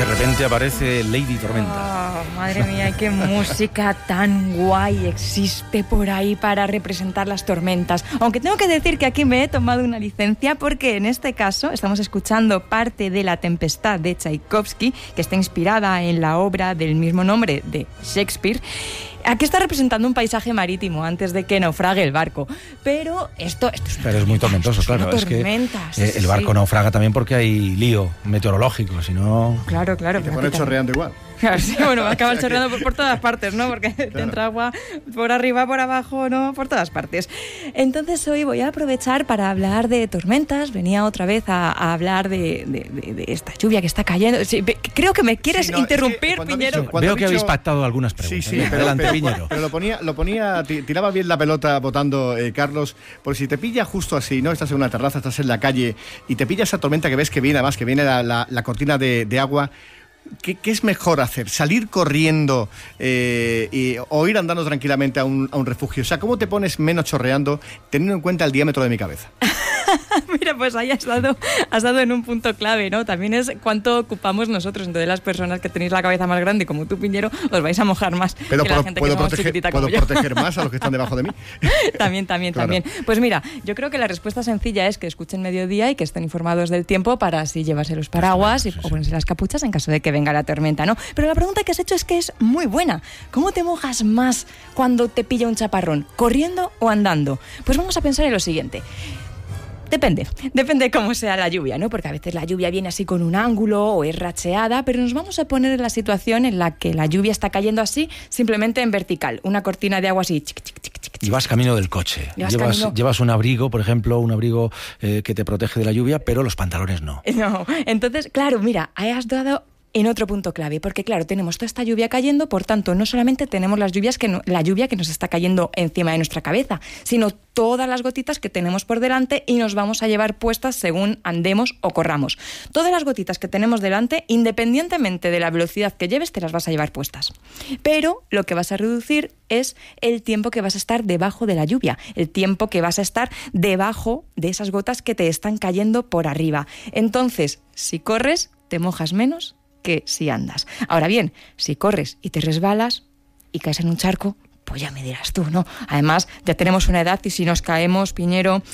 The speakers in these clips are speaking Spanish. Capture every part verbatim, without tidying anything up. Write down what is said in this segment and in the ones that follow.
de repente aparece Lady Tormenta. Oh, madre mía, qué música tan guay existe por ahí para representar las tormentas. Aunque tengo que decir que aquí me he tomado una licencia porque en este caso estamos escuchando parte de La Tempestad de Tchaikovsky, que está inspirada en la obra del mismo nombre de Shakespeare. Aquí está representando un paisaje marítimo antes de que naufrague el barco. Pero esto, esto es una Pero es muy tormentoso, es claro. una Es que tormenta, sí, eh, sí, el barco sí. naufraga también porque hay lío meteorológico, si no... Claro, claro. Y te pone chorreando igual. Claro, sí, bueno, va a acabar chorreando por, por todas partes, ¿no? Porque claro. Te entra agua por arriba, por abajo, ¿no? Por todas partes. Entonces hoy voy a aprovechar para hablar de tormentas. Venía otra vez a, a hablar de, de, de, de esta lluvia que está cayendo. Sí, creo que me quieres sí, no, interrumpir, es que Piñero. Dicho, Veo que dicho... habéis pactado algunas preguntas. Sí, sí, pero, Adelante, pero, Piñero. Pero lo ponía, lo ponía, tiraba bien la pelota votando, eh, Carlos, porque si te pilla justo así, ¿no? Estás en una terraza, estás en la calle y te pilla esa tormenta que ves que viene, además que viene la, la, la cortina de, de agua. ¿Qué, ¿Qué es mejor hacer? ¿Salir corriendo eh, y, o ir andando tranquilamente a un, a un refugio? O sea, ¿cómo te pones menos chorreando teniendo en cuenta el diámetro de mi cabeza? Mira, pues ahí has dado, has dado en un punto clave, ¿no? También es cuánto ocupamos nosotros. Entonces las personas que tenéis la cabeza más grande, como tú, Piñero, os vais a mojar más Pero que puedo, la gente puedo que somos proteger, chiquitita ¿puedo como yo. proteger más a los que están debajo de mí? También, también, claro. también. Pues mira, yo creo que la respuesta sencilla es que escuchen Mediodía y que estén informados del tiempo para así llevarse los paraguas sí, sí, sí. Y, o ponerse las capuchas en caso de que venga la tormenta, ¿no? Pero la pregunta que has hecho es que es muy buena. ¿Cómo te mojas más cuando te pilla un chaparrón? ¿Corriendo o andando? Pues vamos a pensar en lo siguiente. Depende, depende de cómo sea la lluvia, ¿no? Porque a veces la lluvia viene así con un ángulo o es racheada, pero nos vamos a poner en la situación en la que la lluvia está cayendo así, simplemente en vertical, una cortina de agua así. Chic, chic, chic, chic, y vas camino del coche. Llevas, llevas, camino... llevas un abrigo, por ejemplo, un abrigo eh, que te protege de la lluvia, pero los pantalones no. No, entonces, claro, mira, ahí has dado en otro punto clave, porque claro, tenemos toda esta lluvia cayendo, por tanto, no solamente tenemos las lluvias que no, la lluvia que nos está cayendo encima de nuestra cabeza, sino todas las gotitas que tenemos por delante y nos vamos a llevar puestas según andemos o corramos. Todas las gotitas que tenemos delante, independientemente de la velocidad que lleves, te las vas a llevar puestas. Pero lo que vas a reducir es el tiempo que vas a estar debajo de la lluvia, el tiempo que vas a estar debajo de esas gotas que te están cayendo por arriba. Entonces, si corres, te mojas menos que si andas. Ahora bien, si corres y te resbalas y caes en un charco, pues ya me dirás tú, ¿no? Además, ya tenemos una edad y si nos caemos, Piñero,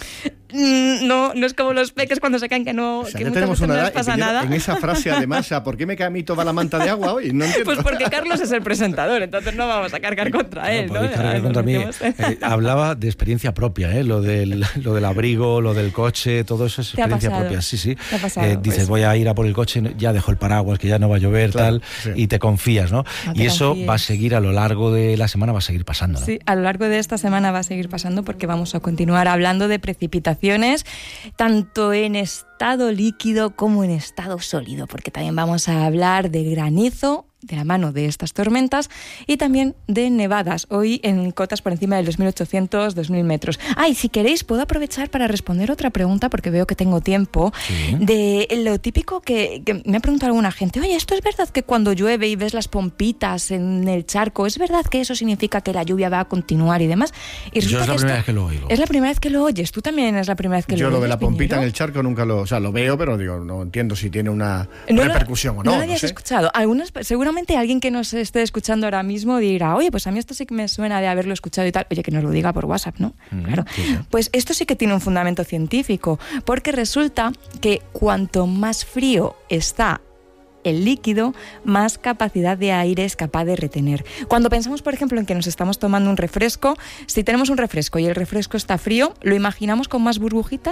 no, no es como los peques cuando se caen que no, o sea, que ya muchas tenemos veces una no edad, les pasa Piñero, nada. En esa frase, además, o sea, ¿por qué me cae a mí toda la manta de agua hoy? No entiendo. Pues porque Carlos es el presentador, entonces no vamos a cargar contra él, no, ¿no? Cargar contra mí. Eh, hablaba de experiencia propia, ¿eh? Lo del, lo del abrigo, lo del coche, todo eso es experiencia propia. Sí, sí. ¿Te ha pasado? Eh, dices, pues... voy a ir a por el coche, ya dejo el paraguas, que ya no va a llover, claro, tal, sí. Y te confías, ¿no? no te y eso confíes. Va a seguir a lo largo de la semana, va a seguir pasando, ¿no? Sí, a lo largo de esta semana va a seguir pasando porque vamos a continuar hablando de precipitaciones, tanto en estado líquido como en estado sólido, porque también vamos a hablar de granizo de la mano de estas tormentas y también de nevadas, hoy en cotas por encima de los mil ochocientos, dos mil metros. Ay, ah, si queréis puedo aprovechar para responder otra pregunta porque veo que tengo tiempo, sí. De lo típico que, que me ha preguntado alguna gente, oye, ¿esto es verdad que cuando llueve y ves las pompitas en el charco, es verdad que eso significa que la lluvia va a continuar y demás? Y Yo es la que primera esto, vez que lo oigo. Es la primera vez que lo oyes, tú también es la primera vez que Yo lo oyes. Yo lo de la pompita Piñero. En el charco nunca lo, o sea, lo veo, pero digo, no entiendo si tiene una no repercusión lo, o no. No lo habías no sé. escuchado. Algunas, seguramente alguien que nos esté escuchando ahora mismo dirá, oye, pues a mí esto sí que me suena de haberlo escuchado y tal. Oye, que nos lo diga por WhatsApp, ¿no? Mm, claro. Sí, sí. Pues esto sí que tiene un fundamento científico, porque resulta que cuanto más frío está el líquido, más capacidad de aire es capaz de retener. Cuando pensamos, por ejemplo, en que nos estamos tomando un refresco, si tenemos un refresco y el refresco está frío, lo imaginamos con más burbujitas